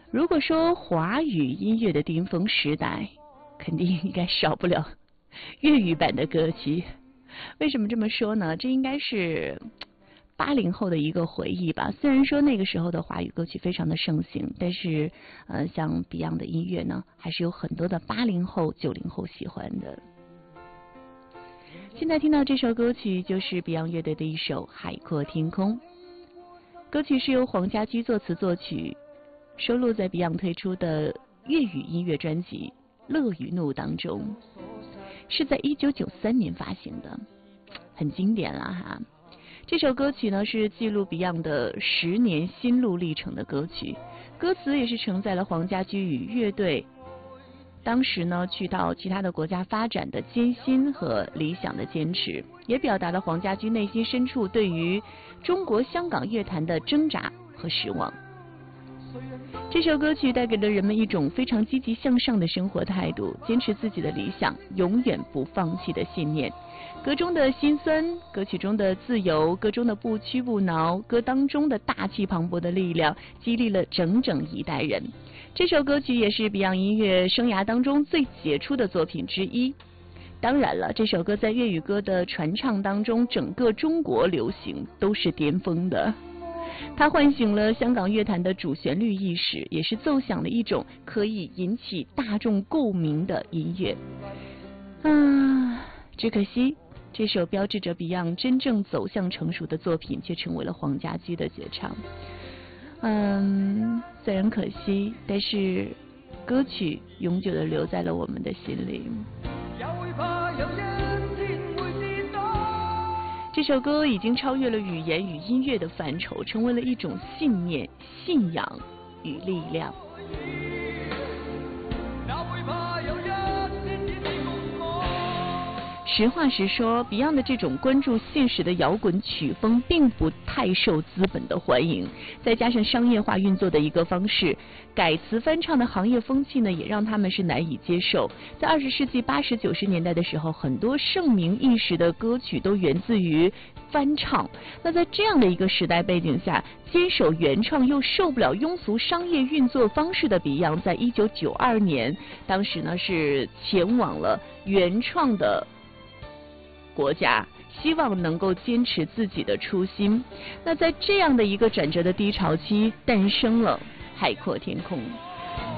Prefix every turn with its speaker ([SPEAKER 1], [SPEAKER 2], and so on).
[SPEAKER 1] 如果说华语音乐的巅峰时代，肯定应该少不了粤语版的歌曲。为什么这么说呢？这应该是80后的一个回忆吧。虽然说那个时候的华语歌曲非常的盛行，但是像 Beyond 的音乐呢，还是有很多的80后、90后喜欢的。现在听到这首歌曲就是 Beyond 乐队的一首《海阔天空》，歌曲是由黄家驹作词作曲，收录在 Beyond 推出的粤语音乐专辑《乐与怒》当中，是在1993年发行的，很经典了哈。这首歌曲呢是记录 Beyond 的10年心路历程的歌曲，歌词也是承载了黄家驹与乐队当时呢去到其他的国家发展的艰辛和理想的坚持，也表达了黄家驹内心深处对于中国香港乐坛的挣扎和失望。这首歌曲带给了人们一种非常积极向上的生活态度，坚持自己的理想，永远不放弃的信念。歌中的辛酸，歌曲中的自由，歌中的不屈不挠，歌当中的大气磅礴的力量，激励了整整一代人。这首歌曲也是 Beyond 音乐生涯当中最杰出的作品之一。当然了，这首歌在粤语歌的传唱当中，整个中国流行都是巅峰的。它唤醒了香港乐坛的主旋律意识，也是奏响了一种可以引起大众共鸣的音乐。只可惜这首标志着 Beyond 真正走向成熟的作品，却成为了黄家驹的绝唱。虽然可惜，但是歌曲永久地留在了我们的心里。这首歌已经超越了语言与音乐的范畴，成为了一种信念、信仰与力量。实话实说， Beyond 的这种关注现实的摇滚曲风并不太受资本的欢迎，再加上商业化运作的一个方式，改词翻唱的行业风气呢，也让他们是难以接受。在20世纪80、90年代的时候，很多盛名一时的歌曲都源自于翻唱。那在这样的一个时代背景下，坚守原创又受不了庸俗商业运作方式的 Beyond， 在1992年，当时呢是前往了原创的国家，希望能够坚持自己的初心。那在这样的一个转折的低潮期，诞生了《海阔天空》。